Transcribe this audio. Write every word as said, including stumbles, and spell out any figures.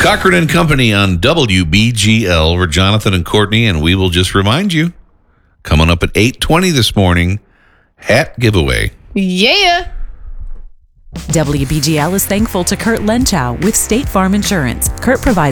Cochran and Company on W B G L. We're Jonathan and Courtney, and we will just remind you, coming up at eight twenty this morning, hat giveaway. Yeah. W B G L is thankful to Kurt Lenchow with State Farm Insurance. Kurt provides